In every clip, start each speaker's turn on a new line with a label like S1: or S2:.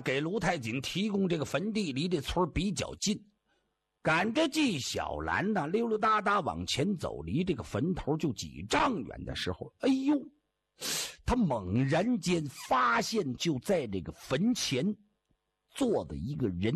S1: 给卢太锦提供这个坟地离这村比较近。赶着纪晓岚呢溜溜达达往前走，离这个坟头就几丈远的时候，哎呦，他猛然间发现就在这个坟前坐的一个人。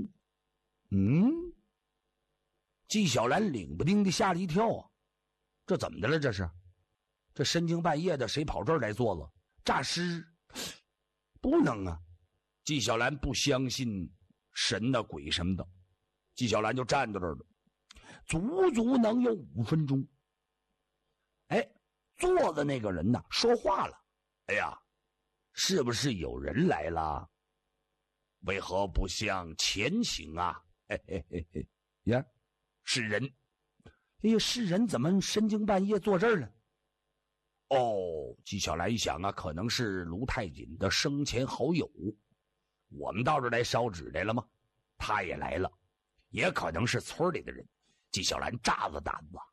S1: 纪晓岚领不丁的吓了一跳啊，这怎么的了？这深更半夜的谁跑这儿来坐了？诈尸？不能啊！纪晓岚不相信神的鬼什么的，纪晓岚就站在这儿了，足足能有5分钟。坐的那个人呢说话了：“哎呀，是不是有人来了？为何不向前行啊？”呀，是人。哎呀，是人，怎么深更半夜坐这儿了？纪晓岚一想啊，可能是卢太锦的生前好友。我们到这儿来烧纸来了吗？他也来了，也可能是村里的人。纪晓岚炸了胆子。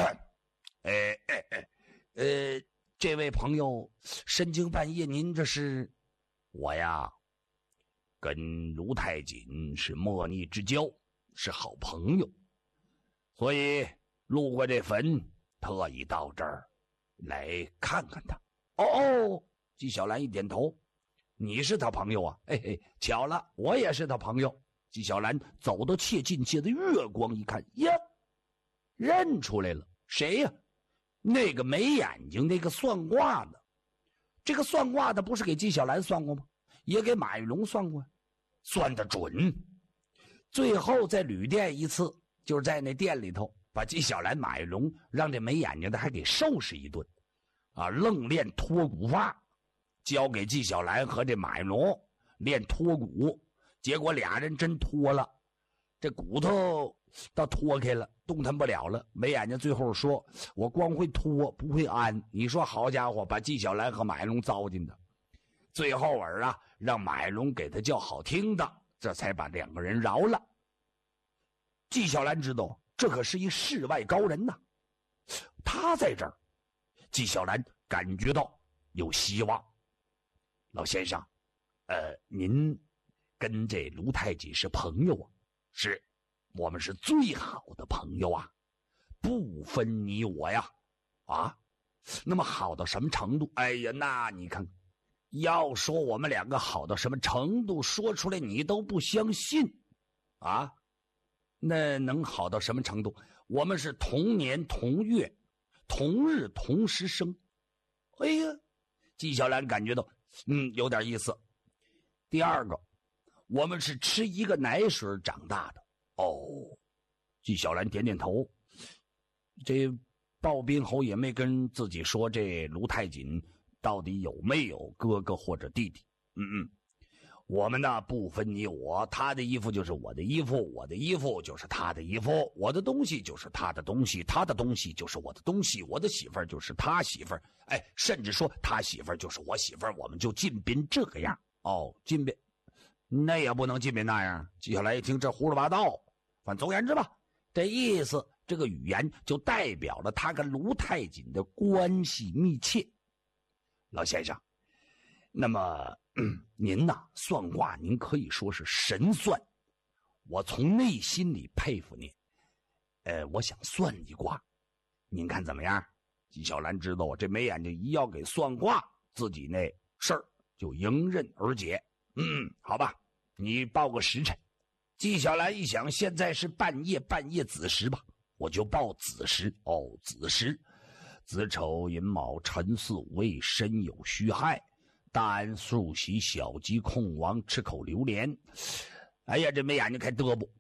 S1: 这位朋友，深更半夜您这是？我呀，跟卢太锦是莫逆之交，是好朋友，所以路过这坟，特意到这儿来看看他。纪晓岚一点头，你是他朋友啊？巧了，我也是他朋友。纪晓岚走到切近，借着月光一看，呀，认出来了，谁呀？那个没眼睛，那个算卦的。这个算卦的不是给纪晓岚算过吗？也给马玉龙算过，算得准。最后在旅店一次，就是在那店里头，把纪晓岚、马玉龙让这没眼睛的还给收拾一顿啊！愣练脱骨法，交给纪晓岚和这马玉龙练脱骨，结果俩人真脱了，这骨头倒脱开了，动弹不了了。没眼睛最后说：“我光会脱，不会安。”你说好家伙，把纪晓岚和马玉龙糟践的。最后让马玉龙给他叫好听的，这才把2个人饶了。纪晓岚知道这可是一世外高人呐，他在这儿，纪晓岚感觉到有希望。老先生，您跟这卢太锦是朋友啊？是，我们是最好的朋友啊，不分你我呀。那么好到什么程度？那你看，要说我们2个好到什么程度，说出来你都不相信啊。那能好到什么程度？我们是同年同月同日同时生。纪晓岚感觉到有点意思。第二个，我们是吃一个奶水长大的。纪晓岚点点头。这鲍宾侯也没跟自己说这卢太锦到底有没有哥哥或者弟弟。我们呢不分你我，他的衣服就是我的衣服，我的衣服就是他的衣服，我的东西就是他的东西，他的东西就是我的东西，我的媳妇儿就是他媳妇儿，甚至说他媳妇儿就是我媳妇儿，我们就近边这个样。近边那也不能近边那样。接下来一听这胡说八道，反正总而言之吧，这意思这个语言就代表了他跟卢太锦的关系密切。老先生，那么您呢算卦您可以说是神算，我从内心里佩服您。我想算一卦，您看怎么样？纪晓岚知道这没眼睛一要给算卦，自己那事儿就迎刃而解。好吧，你报个时辰。纪晓岚一想，现在是半夜子时吧，我就报子时。子时，子丑寅卯辰巳午未申酉戌亥，大安素喜小吉空亡吃口榴莲。这没眼睛开嘚不，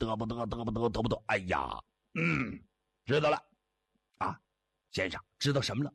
S1: 知道了啊，先生知道什么了？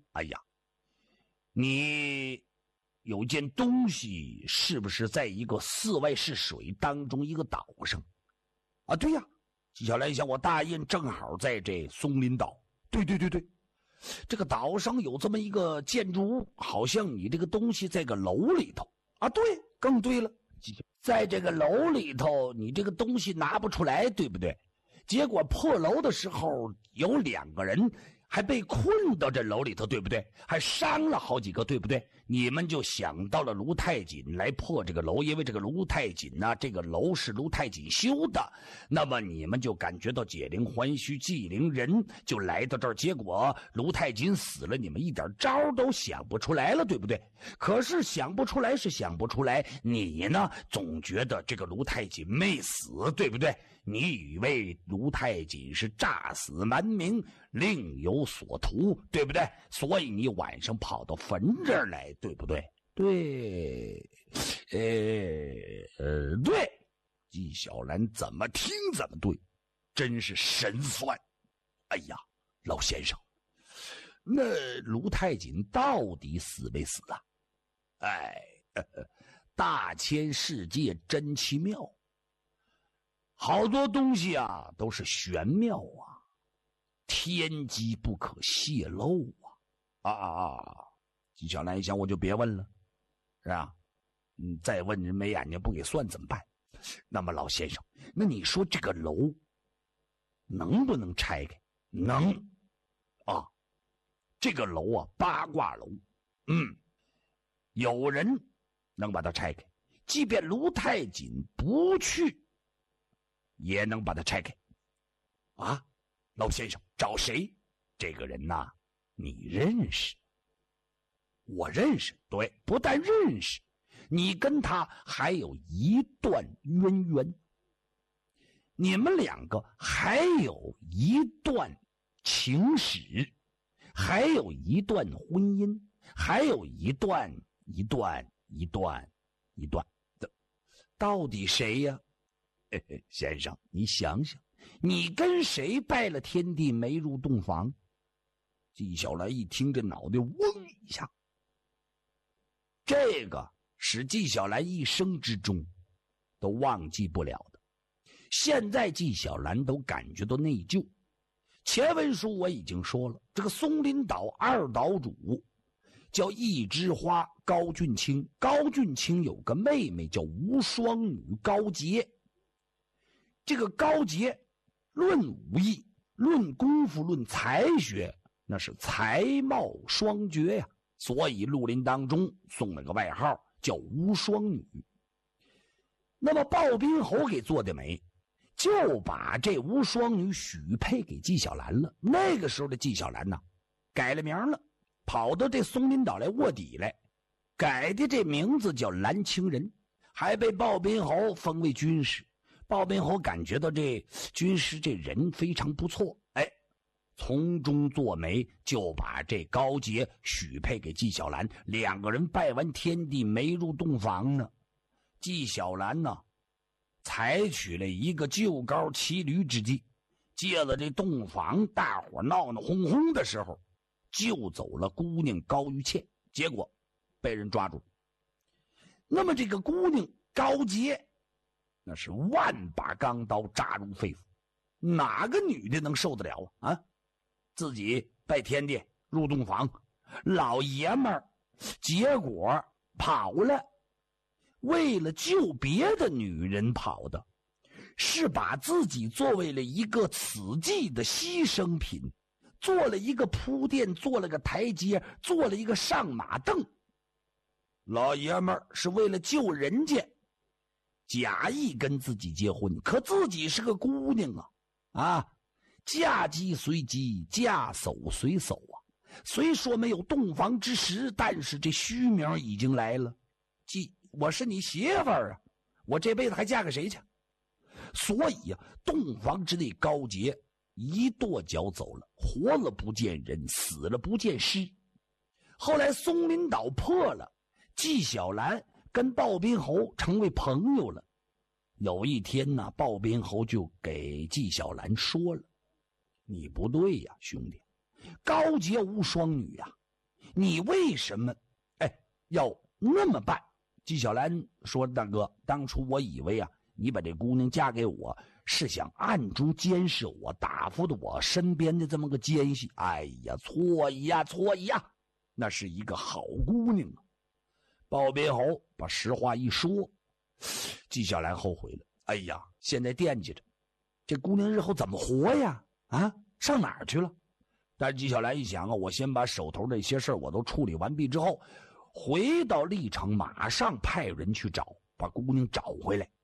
S1: 你有件东西是不是在一个4外是水当中一个岛上？对呀，纪晓岚想，我大印正好在这松林岛。对，这个岛上有这么一个建筑物，好像你这个东西在个楼里头。对，更对了，在这个楼里头你这个东西拿不出来，对不对？结果破楼的时候有2个人还被困到这楼里头，对不对？还伤了好几个，对不对？你们就想到了卢太锦来破这个楼，因为这个卢太锦呢，这个楼是卢太锦修的，那么你们就感觉到解铃还须系铃人，就来到这儿，结果卢太锦死了，你们一点招都想不出来了，对不对？可是想不出来是想不出来，你呢总觉得这个卢太锦没死，对不对？你以为卢太锦是诈死瞒名，另有所图，对不对？所以你晚上跑到坟这儿来，对不对？对，对。纪晓岚怎么听怎么对，真是神算。哎呀，老先生，那卢太锦到底死没死啊？哎，大千世界真奇妙。好多东西啊都是玄妙啊，天机不可泄露啊！纪晓岚一想，我就别问了，是吧？再问人没眼睛不给算怎么办？那么老先生，那你说这个楼能不能拆开？能啊，这个楼啊，八卦楼，有人能把它拆开，即便卢太锦不去，也能把它拆开。啊，老先生，找谁？这个人呐，你认识？我认识，对，不但认识，你跟他还有一段渊源，你们两个还有一段情史，还有一段婚姻，还有一段的，到底谁呀？先生，你想想，你跟谁拜了天地没入洞房？纪晓岚一听，这脑袋嗡一下。这个是纪晓岚一生之中都忘记不了的。现在纪晓岚都感觉到内疚。前文书我已经说了，这个松林岛二岛主叫一枝花高俊卿，高俊卿有个妹妹叫无双女高洁。这个高洁论武艺、论功夫、论才学，那是才貌双绝呀，所以绿林当中送了个外号叫无双女。那么鲍宾侯给做的美，就把这无双女许配给纪晓岚了。那个时候的纪晓岚呢，改了名了，跑到这松林岛来卧底来，改的这名字叫蓝清人，还被鲍宾侯封为军师。鲍宾侯感觉到这军师这人非常不错，从中作媒，就把这高洁许配给纪晓岚。两个人拜完天地没入洞房呢。纪晓岚呢，采取了一个就高骑驴之计，借了这洞房，大伙闹闹哄哄的时候，救走了姑娘高玉倩，结果被人抓住。那么这个姑娘高洁，那是万把钢刀扎入肺腑，哪个女的能受得了啊？自己拜天地入洞房，老爷们儿，结果跑了，为了救别的女人跑的，是把自己作为了一个此际的牺牲品，做了一个铺垫，做了个台阶，做了一个上马凳。老爷们儿是为了救人家，假意跟自己结婚，可自己是个姑娘啊，嫁鸡随鸡，嫁叟随叟啊。虽说没有洞房之实，但是这虚名已经来了。我是你媳妇儿啊，我这辈子还嫁给谁去？所以啊，洞房之内高洁一跺脚走了，活了不见人，死了不见尸。后来松林岛破了，纪晓岚跟鲍宾侯成为朋友了。有一天呢，鲍宾侯就给纪晓岚说了：“你不对呀，兄弟，高洁无双女呀，你为什么要那么办？”纪晓岚说：“大哥，当初我以为啊，你把这姑娘嫁给我，是想暗中监视我，打发的我身边的这么个奸细。哎呀，错矣呀，错矣呀！那是一个好姑娘啊。”鲍宾侯把实话一说，纪晓岚后悔了。哎呀，现在惦记着这姑娘日后怎么活呀？啊，上哪儿去了？ 但是纪晓岚一想啊，我先把手头这些事儿我都处理完毕之后，回到历城，马上派人去把姑娘找回来。